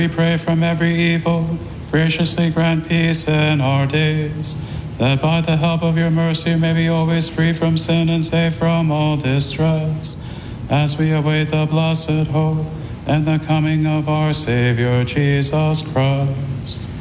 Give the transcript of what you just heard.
We pray from every evil, graciously grant peace in our days, that by the help of your mercy may be always free from sin and safe from all distress, as we await the blessed hope and the coming of our Savior Jesus Christ.